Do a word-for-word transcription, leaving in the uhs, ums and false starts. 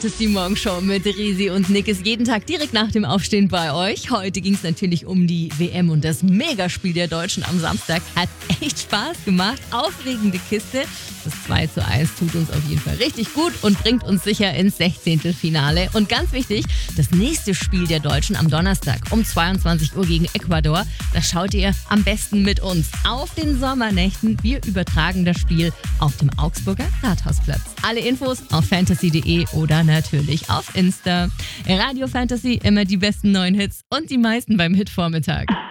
Fantasy Morgenshow mit Risi und Nick ist jeden Tag direkt nach dem Aufstehen bei euch. Heute ging es natürlich um die W M und das Megaspiel der Deutschen am Samstag. Hat echt Spaß gemacht. Aufregende Kiste. Das zwei zu eins tut uns auf jeden Fall richtig gut und bringt uns sicher ins Sechzehntelfinale. Und ganz wichtig, das nächste Spiel der Deutschen am Donnerstag um zweiundzwanzig Uhr gegen Ecuador, das schaut ihr am besten mit uns auf den Sommernächten. Wir übertragen das Spiel auf dem Augsburger Rathausplatz. Alle Infos auf fantasy punkt de oder natürlich auf Insta. Radio Fantasy, immer die besten neuen Hits und die meisten beim Hitvormittag.